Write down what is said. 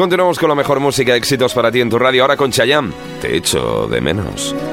Continuamos con la mejor música, éxitos para ti en tu radio. Ahora con Chayanne, Te echo de menos.